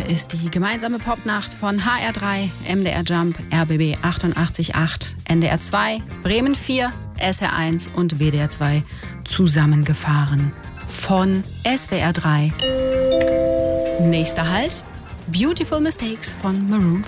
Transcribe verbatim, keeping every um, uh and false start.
Hier ist die gemeinsame Popnacht von H R drei, M D R Jump, R B B achtundachtzig Komma acht, N D R zwei, Bremen vier, S R eins und W D R zwei zusammengefahren. Von S W R drei. Nächster Halt, Beautiful Mistakes von Maroon